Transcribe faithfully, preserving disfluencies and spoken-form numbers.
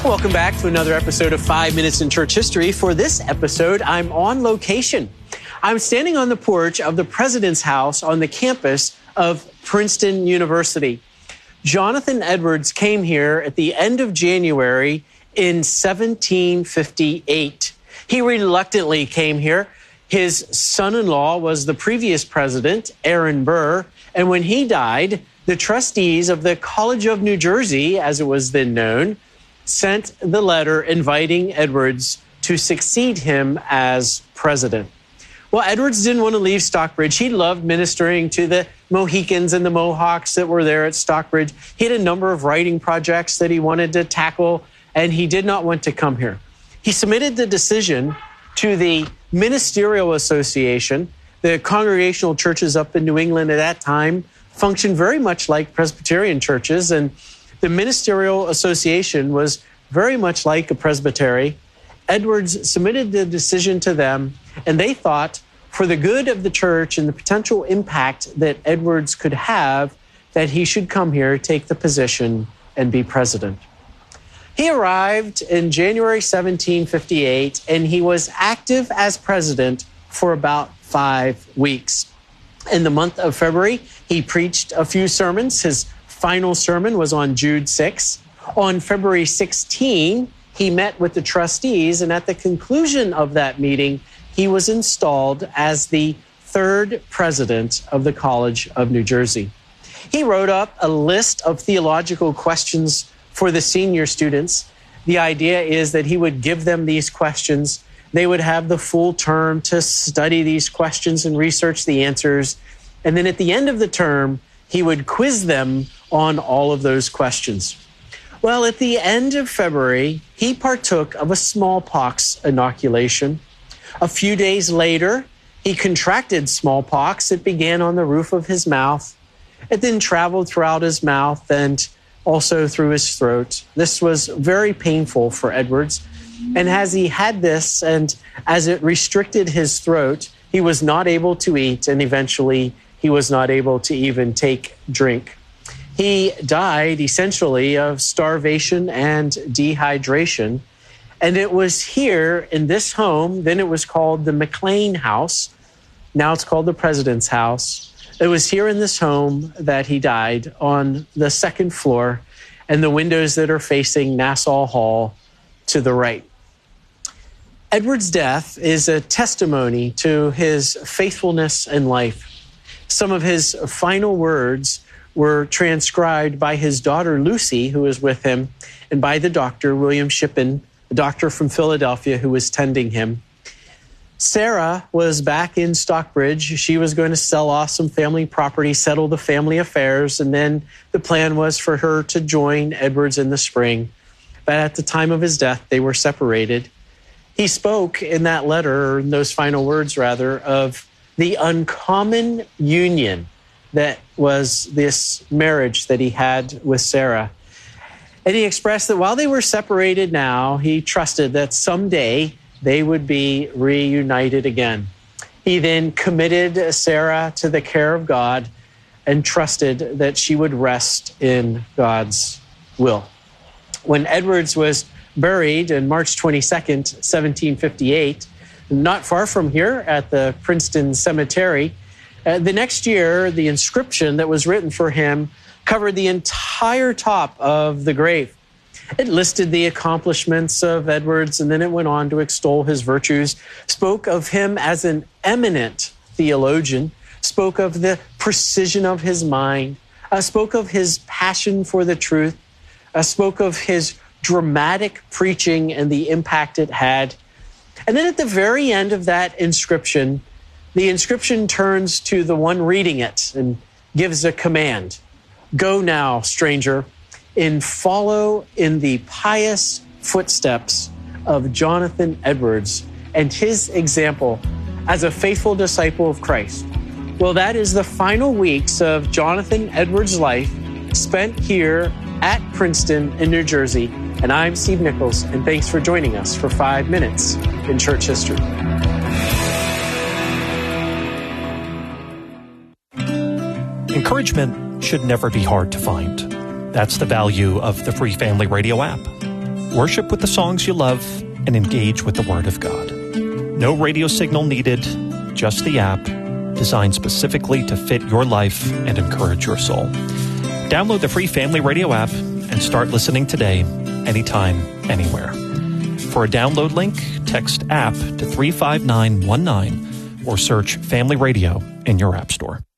Welcome back to another episode of Five Minutes in Church History. For this episode, I'm on location. I'm standing on the porch of the president's house on the campus of Princeton University. Jonathan Edwards came here at the end of January in seventeen fifty-eight. He reluctantly came here. His son-in-law was the previous president, Aaron Burr, and when he died, the trustees of the College of New Jersey, as it was then known, sent the letter inviting Edwards to succeed him as president. Well, Edwards didn't want to leave Stockbridge. He loved ministering to the Mohicans and the Mohawks that were there at Stockbridge. He had a number of writing projects that he wanted to tackle, and he did not want to come here. He submitted the decision to the Ministerial Association. The congregational churches up in New England at that time functioned very much like Presbyterian churches, and the Ministerial Association was very much like a presbytery. Edwards submitted the decision to them, and they thought, for the good of the church and the potential impact that Edwards could have, that he should come here, take the position, and be president. He arrived in January seventeen fifty-eight, and he was active as president for about five weeks. In the month of February, he preached a few sermons. His final sermon was on June sixth. On February sixteenth, he met with the trustees, and at the conclusion of that meeting, he was installed as the third president of the College of New Jersey. He wrote up a list of theological questions for the senior students. The idea is that he would give them these questions. They would have the full term to study these questions and research the answers. And then at the end of the term, he would quiz them on all of those questions. Well, at the end of February, he partook of a smallpox inoculation. A few days later, he contracted smallpox. It began on the roof of his mouth. It then traveled throughout his mouth and also through his throat. This was very painful for Edwards. And as he had this, and as it restricted his throat, he was not able to eat, and eventually he was not able to even take drink. He died essentially of starvation and dehydration. And it was here in this home, then it was called the McLean House. Now it's called the President's House. It was here in this home that he died, on the second floor, and the windows that are facing Nassau Hall to the right. Edwards' death is a testimony to his faithfulness in life. Some of his final words were transcribed by his daughter, Lucy, who was with him, and by the doctor, William Shippen, a doctor from Philadelphia who was tending him. Sarah was back in Stockbridge. She was going to sell off some family property, settle the family affairs, and then the plan was for her to join Edwards in the spring. But at the time of his death, they were separated. He spoke in that letter, or in those final words rather, of the uncommon union that was this marriage that he had with Sarah. And he expressed that while they were separated now, he trusted that someday they would be reunited again. He then committed Sarah to the care of God and trusted that she would rest in God's will. When Edwards was buried on March twenty-second, seventeen fifty-eight, not far from here at the Princeton Cemetery, uh, the next year, the inscription that was written for him covered the entire top of the grave. It listed the accomplishments of Edwards, and then it went on to extol his virtues, spoke of him as an eminent theologian, spoke of the precision of his mind, uh, spoke of his passion for the truth, uh, spoke of his dramatic preaching and the impact it had. And then at the very end of that inscription, the inscription turns to the one reading it and gives a command. Go now, stranger, and follow in the pious footsteps of Jonathan Edwards and his example as a faithful disciple of Christ. Well, that is the final weeks of Jonathan Edwards' life spent here at Princeton in New Jersey. And I'm Steve Nichols, and thanks for joining us for Five Minutes in Church History. Encouragement should never be hard to find. That's the value of the Free Family Radio app. Worship with the songs you love and engage with the Word of God. No radio signal needed, just the app, designed specifically to fit your life and encourage your soul. Download the free Family Radio app and start listening today, anytime, anywhere. For a download link, text app to three five nine one nine or search Family Radio in your app store.